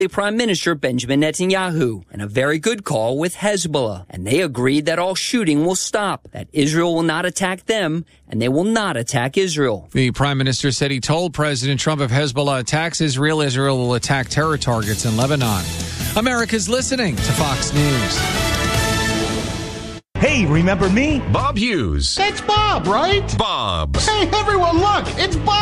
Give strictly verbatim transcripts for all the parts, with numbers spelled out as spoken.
Prime Minister Benjamin Netanyahu, and a very good call with Hezbollah. And they agreed that all shooting will stop, that Israel will not attack them, and they will not attack Israel. The Prime Minister said he told President Trump if Hezbollah attacks Israel, Israel will attack terror targets in Lebanon. America's listening to Fox News. Hey, remember me? Bob Hughes. It's Bob, right? Bob. Hey, everyone, look, it's Bob.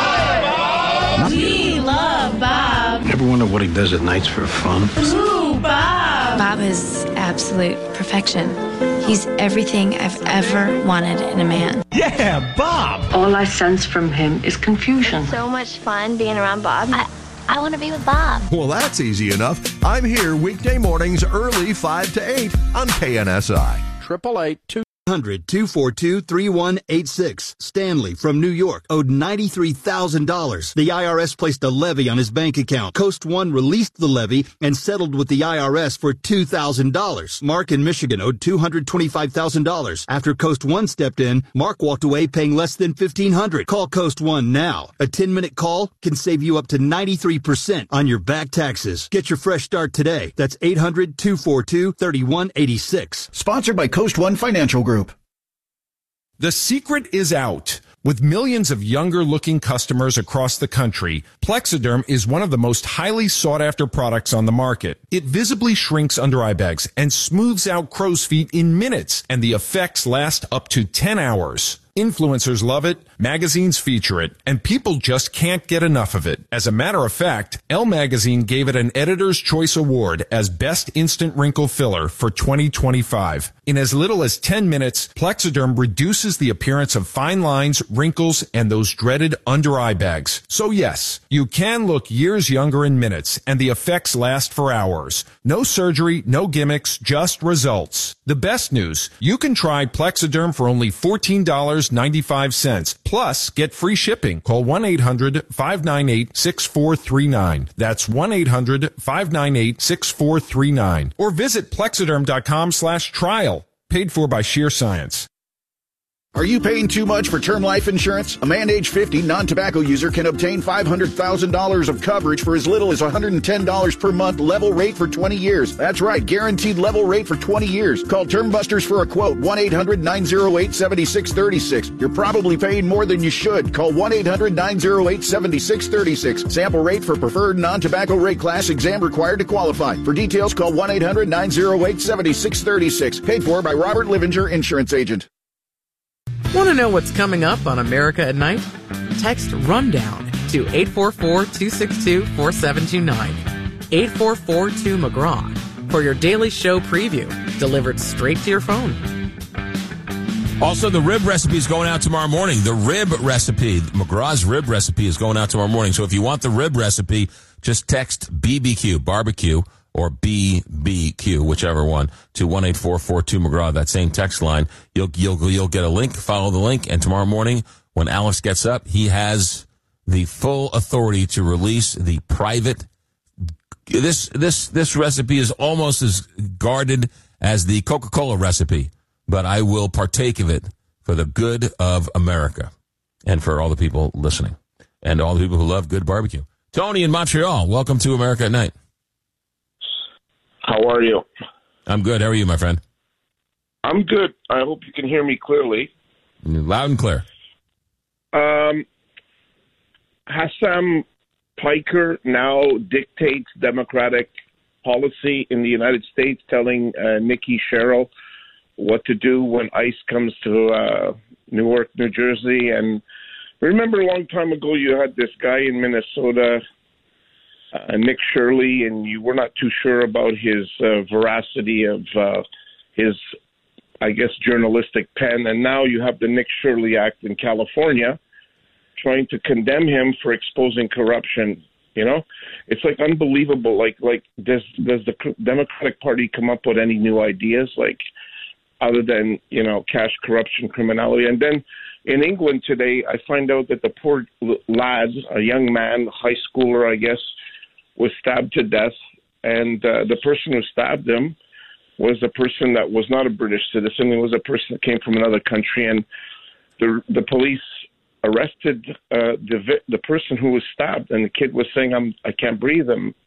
Hi, Bob. We love Bob. Ever wonder what he does at nights for fun? Ooh, Bob. Bob is absolute perfection. He's everything I've ever wanted in a man. Yeah, Bob. All I sense from him is confusion. It's so much fun being around Bob. I- I want to be with Bob. Well, that's easy enough. I'm here weekday mornings early five to eight on K N S I. Triple eight two hundred, two four two, three one eight six. Stanley from New York owed ninety-three thousand dollars. The I R S placed a levy on his bank account. Coast One released the levy and settled with the I R S for two thousand dollars. Mark in Michigan owed two hundred twenty-five thousand dollars. After Coast One stepped in, Mark walked away paying less than fifteen hundred dollars. Call Coast One now. A ten-minute call can save you up to ninety-three percent on your back taxes. Get your fresh start today. That's eight hundred, two four two, three one eight six. Sponsored by Coast One Financial Group. The secret is out. With millions of younger-looking customers across the country, Plexiderm is one of the most highly sought-after products on the market. It visibly shrinks under eye bags and smooths out crow's feet in minutes, and the effects last up to ten hours. Influencers love it, magazines feature it, and people just can't get enough of it. As a matter of fact, Elle Magazine gave it an Editor's Choice Award as Best Instant Wrinkle Filler for twenty twenty-five. In as little as ten minutes, Plexiderm reduces the appearance of fine lines, wrinkles, and those dreaded under-eye bags. So yes, you can look years younger in minutes, and the effects last for hours. No surgery, no gimmicks, just results. The best news, you can try Plexiderm for only fourteen dollars and ninety-five cents. Plus, get free shipping. Call one eight hundred, five nine eight, six four three nine. That's one eight hundred, five nine eight, six four three nine. Or visit plexiderm.com slash trial. Paid for by Sheer Science. Are you paying too much for term life insurance? A man age fifty, non-tobacco user can obtain five hundred thousand dollars of coverage for as little as one hundred ten dollars per month, level rate for twenty years. That's right, guaranteed level rate for twenty years. Call Term Busters for a quote, one eight hundred, nine oh eight, seven six three six. You're probably paying more than you should. Call one eight hundred, nine oh eight, seven six three six. Sample rate for preferred non-tobacco rate class, exam required to qualify. For details, call one eight hundred, nine oh eight, seven six three six. Paid for by Robert Livinger, Insurance Agent. Want to know what's coming up on America at Night? Text RUNDOWN to eight four four, two six two, four seven two nine. eight four four two McGraw for your daily show preview, delivered straight to your phone. Also, the rib recipe is going out tomorrow morning. The rib recipe, McGraw's rib recipe is going out tomorrow morning. So if you want the rib recipe, just text B B Q, barbecue, or B B Q, whichever one, to one eight four four two McGraw, that same text line. You'll, you'll, you'll get a link, follow the link, and tomorrow morning, when Alex gets up, he has the full authority to release the private. This, this, this recipe is almost as guarded as the Coca-Cola recipe, but I will partake of it for the good of America and for all the people listening and all the people who love good barbecue. Tony in Montreal, welcome to America at Night. How are you? I'm good. How are you, my friend? I'm good. I hope you can hear me clearly. Loud and clear. Um, Hassam Piker now dictates Democratic policy in the United States, telling uh, Nikki Sherrill what to do when ICE comes to uh, Newark, New Jersey. And remember a long time ago you had this guy in Minnesota, Uh, Nick Shirley, and you were not too sure about his uh, veracity of uh, his, I guess, journalistic pen. And now you have the Nick Shirley Act in California trying to condemn him for exposing corruption. You know, it's like unbelievable. Like, like does, does the Democratic Party come up with any new ideas, like other than, you know, cash corruption, criminality? And then in England today, I find out that the poor lad, a young man, high schooler, I guess, was stabbed to death, and uh, the person who stabbed him was a person that was not a British citizen. It was a person that came from another country, and the the police arrested uh, the the person who was stabbed, and the kid was saying, "I'm I can't breathe. I'm